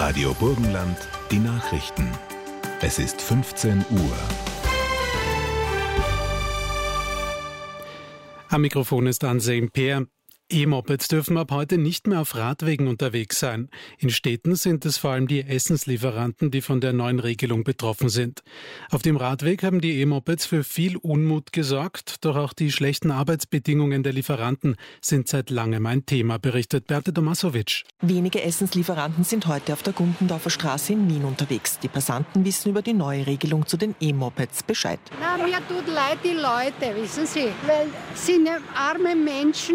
Radio Burgenland, die Nachrichten. Es ist 15 Uhr. Am Mikrofon ist Anselm Peer. E-Mopeds dürfen ab heute nicht mehr auf Radwegen unterwegs sein. In Städten sind es vor allem die Essenslieferanten, die von der neuen Regelung betroffen sind. Auf dem Radweg haben die E-Mopeds für viel Unmut gesorgt, doch auch die schlechten Arbeitsbedingungen der Lieferanten sind seit langem ein Thema, berichtet Berta Tomasovic. Wenige Essenslieferanten sind heute auf der Gumpendorfer Straße in Wien unterwegs. Die Passanten wissen über die neue Regelung zu den E-Mopeds Bescheid. Mir tut leid die Leute, wissen Sie, weil sind ja arme Menschen,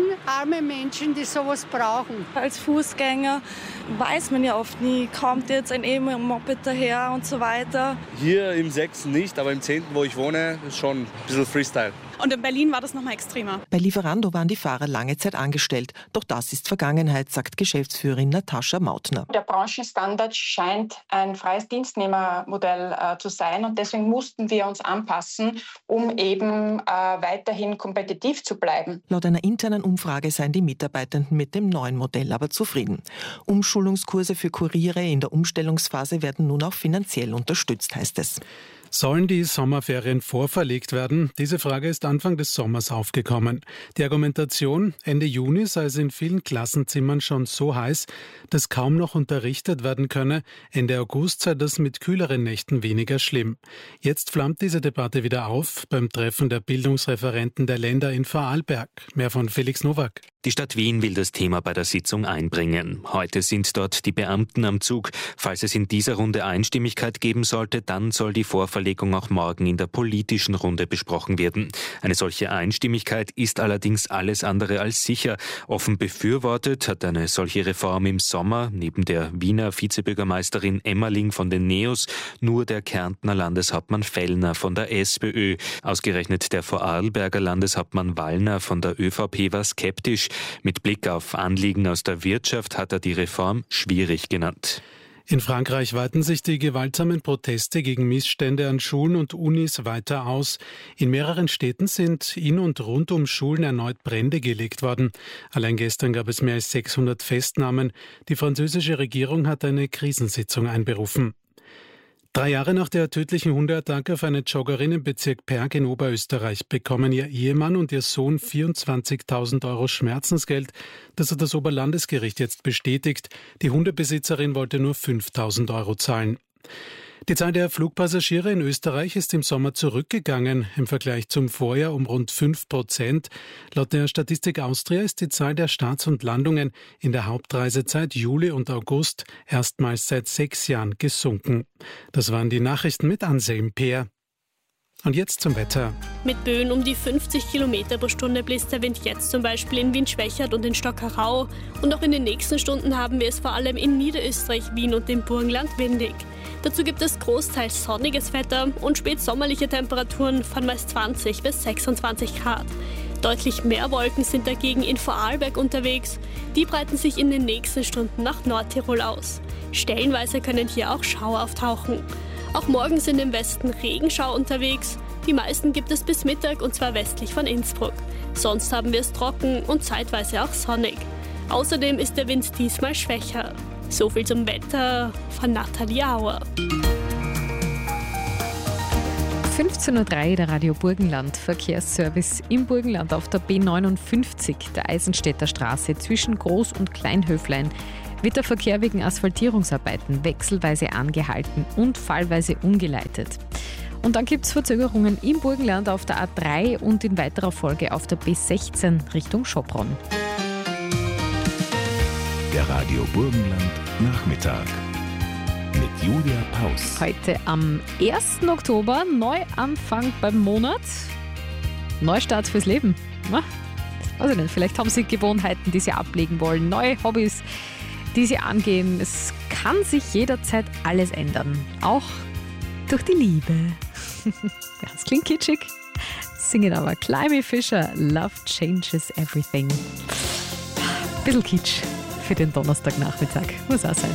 die sowas brauchen. Als Fußgänger weiß man ja oft nie, kommt jetzt ein E-Moped daher und so weiter. Hier im 6. nicht, aber im 10., wo ich wohne, ist schon ein bisschen Freestyle. Und in Berlin war das noch mal extremer. Bei Lieferando waren die Fahrer lange Zeit angestellt. Doch das ist Vergangenheit, sagt Geschäftsführerin Natascha Mautner. Der Branchenstandard scheint ein freies Dienstnehmermodell zu sein. Und deswegen mussten wir uns anpassen, um eben weiterhin kompetitiv zu bleiben. Laut einer internen Umfrage seien die Mitarbeitenden mit dem neuen Modell aber zufrieden. Umschulungskurse für Kuriere in der Umstellungsphase werden nun auch finanziell unterstützt, heißt es. Sollen die Sommerferien vorverlegt werden? Diese Frage ist Anfang des Sommers aufgekommen. Die Argumentation, Ende Juni sei es in vielen Klassenzimmern schon so heiß, dass kaum noch unterrichtet werden könne. Ende August sei das mit kühleren Nächten weniger schlimm. Jetzt flammt diese Debatte wieder auf beim Treffen der Bildungsreferenten der Länder in Vorarlberg. Mehr von Felix Nowak. Die Stadt Wien will das Thema bei der Sitzung einbringen. Heute sind dort die Beamten am Zug. Falls es in dieser Runde Einstimmigkeit geben sollte, dann soll die Vorverlegung auch morgen in der politischen Runde besprochen werden. Eine solche Einstimmigkeit ist allerdings alles andere als sicher. Offen befürwortet hat eine solche Reform im Sommer neben der Wiener Vizebürgermeisterin Emmerling von den NEOS nur der Kärntner Landeshauptmann Fellner von der SPÖ. Ausgerechnet der Vorarlberger Landeshauptmann Wallner von der ÖVP war skeptisch. Mit Blick auf Anliegen aus der Wirtschaft hat er die Reform schwierig genannt. In Frankreich weiten sich die gewaltsamen Proteste gegen Missstände an Schulen und Unis weiter aus. In mehreren Städten sind in und rund um Schulen erneut Brände gelegt worden. Allein gestern gab es mehr als 600 Festnahmen. Die französische Regierung hat eine Krisensitzung einberufen. 3 Jahre nach der tödlichen Hundeattacke auf eine Joggerin im Bezirk Perg in Oberösterreich bekommen ihr Ehemann und ihr Sohn 24.000 € Schmerzensgeld. Das hat das Oberlandesgericht jetzt bestätigt. Die Hundebesitzerin wollte nur 5.000 € zahlen. Die Zahl der Flugpassagiere in Österreich ist im Sommer zurückgegangen, im Vergleich zum Vorjahr um rund 5%. Laut der Statistik Austria ist die Zahl der Starts und Landungen in der Hauptreisezeit Juli und August erstmals seit 6 Jahren gesunken. Das waren die Nachrichten mit Anselm Peer. Und jetzt zum Wetter. Mit Böen um die 50 km pro Stunde bläst der Wind jetzt zum Beispiel in Wien-Schwechat und in Stockerau. Und auch in den nächsten Stunden haben wir es vor allem in Niederösterreich, Wien und dem Burgenland windig. Dazu gibt es großteils sonniges Wetter und spätsommerliche Temperaturen von meist 20 bis 26 Grad. Deutlich mehr Wolken sind dagegen in Vorarlberg unterwegs. Die breiten sich in den nächsten Stunden nach Nordtirol aus. Stellenweise können hier auch Schauer auftauchen. Auch morgen sind im Westen Regenschauer unterwegs. Die meisten gibt es bis Mittag und zwar westlich von Innsbruck. Sonst haben wir es trocken und zeitweise auch sonnig. Außerdem ist der Wind diesmal schwächer. So viel zum Wetter von Nathalie Auer. 15.03 Uhr, der Radio Burgenland Verkehrsservice im Burgenland auf der B59, der Eisenstädter Straße zwischen Groß- und Kleinhöflein. Wird der Verkehr wegen Asphaltierungsarbeiten wechselweise angehalten und fallweise umgeleitet. Und dann gibt es Verzögerungen im Burgenland auf der A3 und in weiterer Folge auf der B16 Richtung Schopron. Der Radio Burgenland Nachmittag mit Julia Paus. Heute am 1. Oktober, Neuanfang beim Monat, Neustart fürs Leben. Na, weiß ich nicht, vielleicht haben Sie Gewohnheiten, die Sie ablegen wollen, neue Hobbys, die Sie angehen. Es kann sich jederzeit alles ändern, auch durch die Liebe. Ja, das klingt kitschig, singen aber Climby Fisher, Love Changes Everything. Bisschen Kitsch für den Donnerstagnachmittag, muss auch sein.